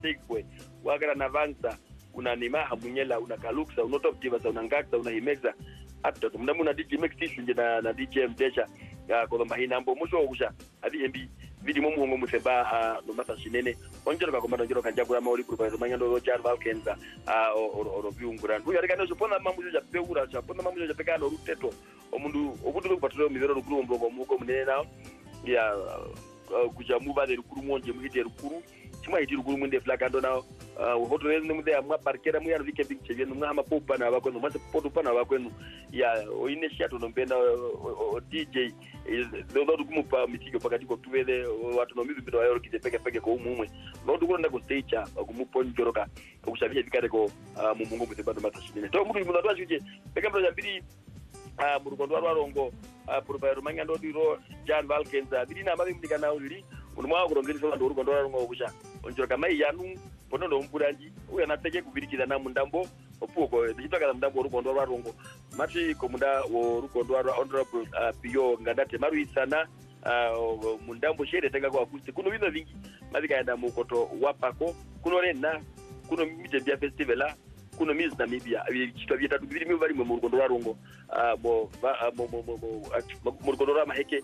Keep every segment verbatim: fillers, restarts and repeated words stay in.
Tikwe wakara navanza una nimaha munyela una kaluksa unotoptiva za unangaksa una himexa hata tumdamu na D J Max nje na na D J Mdesha ya kwa mahina ambo musho kusha adi mbi vidi mumu ngo museba no mata shinene onjero ka komanda onjero kanja kula mauli kuru manya ndo Jan Valkenza oro viungura ndu yari kana zopona mamu ya peura zapona mamu ya pekano ruteto omundu obudu kupatira mizero rukuru mbogo muko munene nawo ya kuja muba de rukuru monje muhite rukuru chima hiti rukuru munde flaka ndo nawo hoto ne mude amwa parkera mu yaro vike big chevye mwa ama popa na bakwenu mwa poto pana bakwenu ya oine shato no mpenda D J ndo ndo kumupa mitigo pakati ko tuwele watu no mizu bidwa yoro kije peke peke ko umumwe ndo ndo kwenda ko stage kumupo njoroka kushavia vikare ko mumungu mutebado matashine to mudu mundu atwajuje peke mbo jambiri mu rukondo rwarongo provider manya ndo diro Jan Valkenza bidina mabi mdikana uliri unumwa kurongera ndo rukondo rwarongo kusha onjoroka mai yanu pono ndo mburanji uya nateke kubirikira na mundambo opuko ditaka mundambo rukondo rwarongo mati komunda wo rukondo rwa honorable Pio ngandate maruisana mundambo shere tenga kwa akusti kuno bino vingi mazika yanda mukoto wapako kuno rena kuno mije bia festivala kuno miss Namibia chitwa vitatu bibiri mi bari mu rukondo rwarongo mo mo mo mu rukondo rwa maheke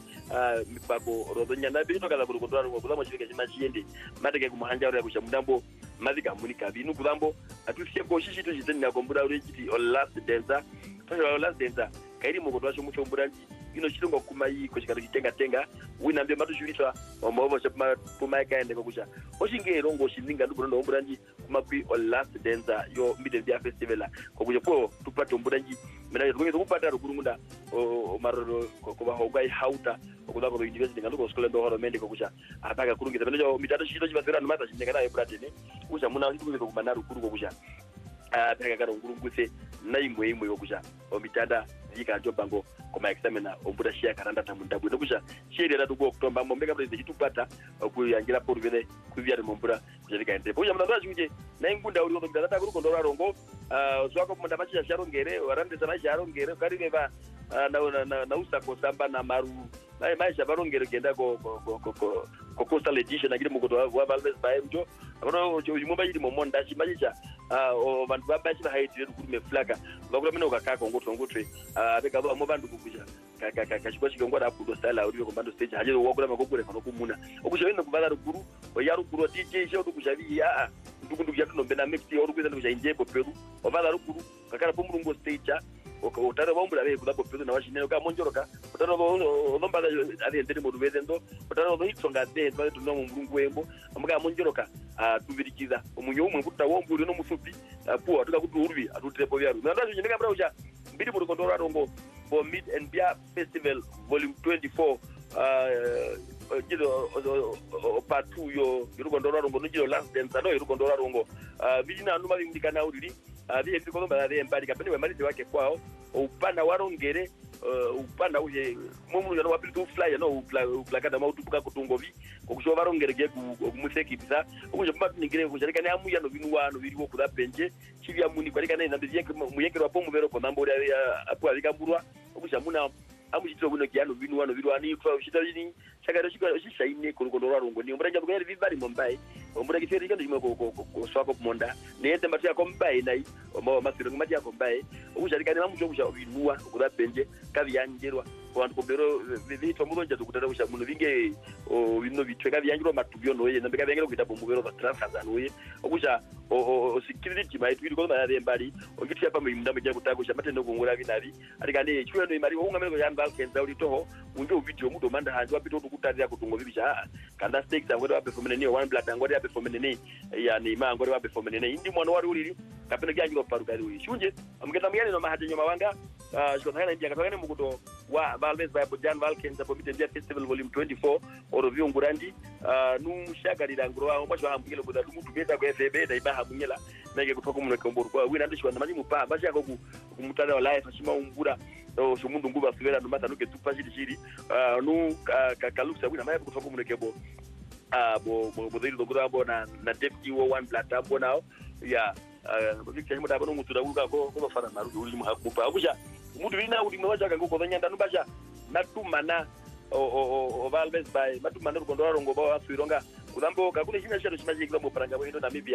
mipako rodonya na bito kala rukondo rwarongo kuzamo chivika chimachiende mateke kumuhanja uri kusha mundambo mazika munika binu kuzambo atusiye ko shishi to jitani na kombura uri chiti all last dancer to last dancer kairi mukoto washo mucho mburanji ino chitongo kumayi ko chikaro chitenga tenga wina mbe matu shulitwa omobo chapma puma kaende kokusha oshinge rongo shizinga nduko ndo mburanji kumakwi all last dancer yo mide dia festival kokusha po tupate mburanji mena ngeze kupata rukurumunda o maroro ko bahogai hauta okuda ko university ngaluko school ndo horo mende kokusha ataka kurungiza mena mitatu shito chibasera numata shinga nayo pratene kusha muna ndikuze kubana rukuru kokusha ataka karo ngurunguse naimwe imwe kokusha omitanda yika jobango koma examiner ombuda shia karanda tamundabwe nokusha shiri ratu ko kutomba mombeka bweze chitupata okuyangira poruvere kuvyare mombura kujerika ende boya mnadaji kuje na ingunda uri ko ndata kuri kondora rongo zwako munda machi sharongere warande sana sharongere kari neva na na na usako samba na maru na maisha barongere genda ko ko ko ko coastal edition agire mukoto wa Valves baemjo akono chimomba yiri momonda chimajicha o bantu babachi bahaitire kuri me flaga bakura mino kakako ngotho ngotwe abeka bo amobantu kukuja kaka kashiko chikongo da pudo style uri ko bando stage haje wokura makokure kono kumuna okushawenda kubala rukuru oyaru kuru D J show kushavi ya ndukundu yatu no bena mixi oru kwenda kushainje ko peru obala rukuru kakara pomurungo stage okotara bombula be kuda ko peru na washinene ka monjoroka otara bo nomba ali endere mo rubezendo otara bo hitsonga de twa tuno mu murungu wembo amuka monjoroka tubirikiza omunyo umwe kuta wombuli no musupi puwa tukakuti urbi atutrepo byaru ndandaje nyinga bra uja mbiri mu rukondo rwarongo for Mid and Bia Festival volume twenty-four uh jido part two yo rukondo rwarongo no jido last dance no rukondo rwarongo bijina numa bimdikana uriri bihe biko bamba de mbali kapeni we malizi wake kwao upana warongere upana uje mumu yano wapili tu fly no uplakada mautupuka kutungovi kokusho varongere ge kumusekipisa ukuje pamba ningire kujarika ne amu yano binu wano biriwo kuda penje chivya muni kwalika ne nambiye muyekero wapomu vero ko nambo ya apu alika mburwa ukusha muna amu chitro kuno kiano binu wano biru ani kwa shitari chakaro chikwa shishaine kurukondo rwarongo ni mbura jabuka yari bari mombai mbura kiferi kandi jimo ko ko swako kumonda nete mbati yako mbai nai omo masiro ngati yako mbai ukusharika ne mamu chokusha binuwa kuda penje kavyanjerwa kwantu kobero vito mulonja tukutara kusha muno vinge o bino bitwe kavyanjerwa matubyo noye nambeka vyangero kuita bomubero ba transfer noye ukusha o security mai twiri ko bana mbali ogiti apa mimndamo je kutakusha matendo kungura binabi alikane chwe no imari unga melo Jan Valkenza uli toho unjo video mudo manda hanji wapito tukutarira kutungo bibisha kanda stakes angore wa performance ne one blood angore wa performance ne ya ni ma angore wa performance ne indi mwana wari uli kapena gyanjiro paruka uli shunje amgeta myane no mahaje nyoma wanga shikona hana njanga twagane mukuto wa Valves by Jan Valkenza for Mid and Bia Festival volume twenty-four orovyo ngurandi nu shagarira ngoro wa mbacho hambukile kuda mutu beta kwa F B da ibaha munyela nage kutoka mu nekomboro kwa wina ndishwa na majimu pa bashi yako kumutana wa life ashima umbura so mundu nguba sivera no mata nuke tupashiri shiri nu kakaluksa wina maye kutoka mu nekebo ah bo bo dilo ngoro bona na deputy wo one blood abo nao ya bikya himuda bano mutu dabuka ko ko fara maru uli mu hakupa akusha mutu bina uli mwaja kango ko nyanda nubasha natumana o o Valves by matumana rukondo rwarongo ba wasuironga kudambo kakune chimya chero chimaje kila mo paranga bwino Namibia